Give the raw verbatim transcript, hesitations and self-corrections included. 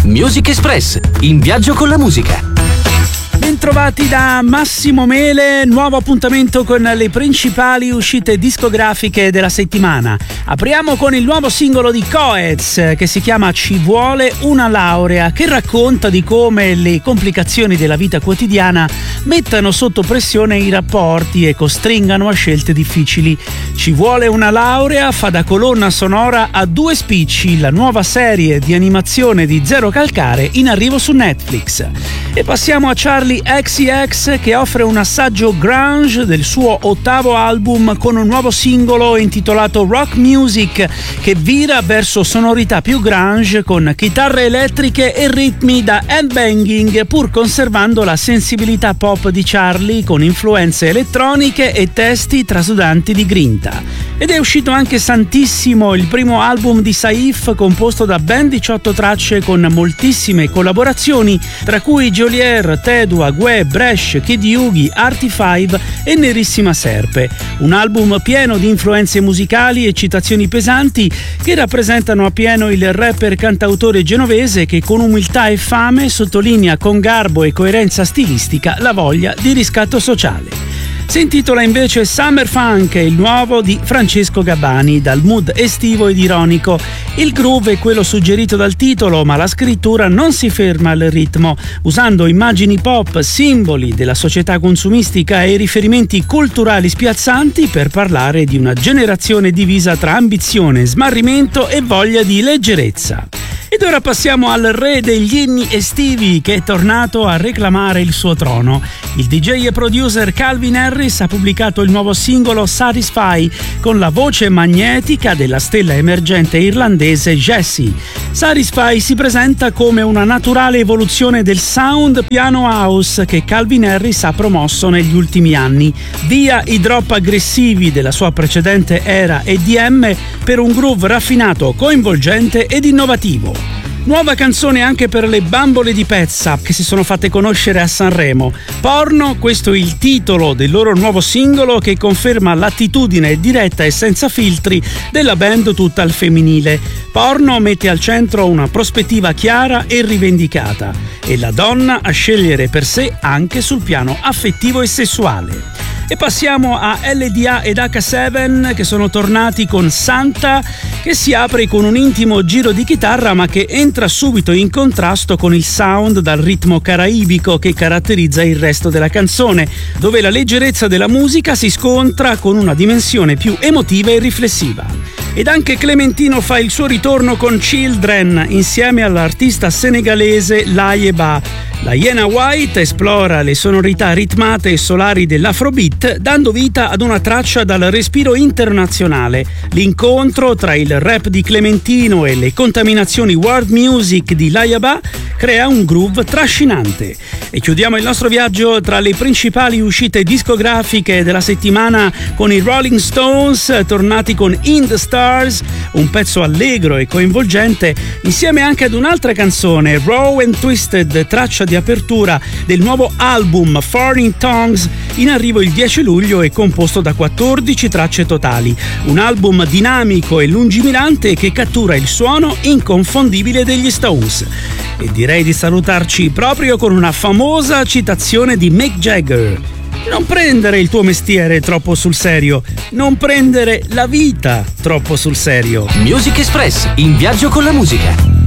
Music Express, in viaggio con la musica. Bentrovati da Massimo Mele, nuovo appuntamento con le principali uscite discografiche della settimana. Apriamo con il nuovo singolo di Coez che si chiama Ci vuole una laurea, che racconta di come le complicazioni della vita quotidiana mettano sotto pressione i rapporti e costringano a scelte difficili. Ci vuole una laurea fa da colonna sonora a Due Spicci, la nuova serie di animazione di Zero Calcare in arrivo su Netflix. E passiamo a Charli X C X che offre un assaggio grunge del suo ottavo album con un nuovo singolo intitolato Rock Music che vira verso sonorità più grunge con chitarre elettriche e ritmi da headbanging, pur conservando la sensibilità pop di Charli con influenze elettroniche e testi trasudanti di grinta. Ed è uscito anche Santissimo, il primo album di Saif composto da ben diciotto tracce con moltissime collaborazioni, tra cui Geolier, Tedua, Gue, Bresh, Kid Yugi, Artie Five e Nerissima Serpe. Un album pieno di influenze musicali e citazioni pesanti che rappresentano appieno il rapper cantautore genovese che con umiltà e fame sottolinea con garbo e coerenza stilistica la voglia di riscatto sociale. Si intitola invece Summer Funk, il nuovo di Francesco Gabbani, dal mood estivo ed ironico. Il groove è quello suggerito dal titolo, ma la scrittura non si ferma al ritmo, usando immagini pop, simboli della società consumistica e riferimenti culturali spiazzanti per parlare di una generazione divisa tra ambizione, smarrimento e voglia di leggerezza. Ed ora passiamo al re degli inni estivi che è tornato a reclamare il suo trono. Il D J e producer Calvin Harris ha pubblicato il nuovo singolo Satisfy con la voce magnetica della stella emergente irlandese Jessie. Satisfy si presenta come una naturale evoluzione del sound piano house che Calvin Harris ha promosso negli ultimi anni, via i drop aggressivi della sua precedente era E D M per un groove raffinato, coinvolgente ed innovativo. Nuova canzone anche per le bambole di Pezza che si sono fatte conoscere a Sanremo. Porno, questo è il titolo del loro nuovo singolo che conferma l'attitudine diretta e senza filtri della band tutta al femminile. Porno mette al centro una prospettiva chiara e rivendicata e la donna a scegliere per sé anche sul piano affettivo e sessuale. E passiamo a L D A ed H sette che sono tornati con Santa, che si apre con un intimo giro di chitarra ma che entra subito in contrasto con il sound dal ritmo caraibico che caratterizza il resto della canzone, dove la leggerezza della musica si scontra con una dimensione più emotiva e riflessiva. Ed anche Clementino fa il suo ritorno con Children insieme all'artista senegalese Layeba. La Iena White esplora le sonorità ritmate e solari dell'Afrobeat, dando vita ad una traccia dal respiro internazionale. L'incontro tra il rap di Clementino e le contaminazioni world music di Layeba crea un groove trascinante. E chiudiamo il nostro viaggio tra le principali uscite discografiche della settimana con i Rolling Stones, tornati con In the Stars, un pezzo allegro e coinvolgente, insieme anche ad un'altra canzone, Raw and Twisted, traccia di apertura del nuovo album Foreign Tongues, in arrivo il dieci luglio e composto da quattordici tracce totali. Un album dinamico e lungimirante che cattura il suono inconfondibile degli Stones. E direi di salutarci proprio con una famosa citazione di Mick Jagger. Non prendere il tuo mestiere troppo sul serio, non prendere la vita troppo sul serio. Music Express, in viaggio con la musica.